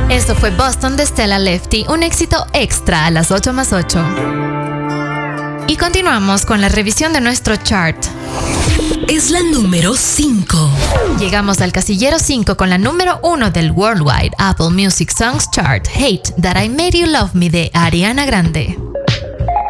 Esto fue Boston de Stella Lefty, un éxito extra a las 8 más 8. Y continuamos con la revisión de nuestro chart. Es la número 5. Llegamos al casillero 5 con la número 1 del Worldwide Apple Music Songs Chart, Hate That I Made You Love Me de Ariana Grande.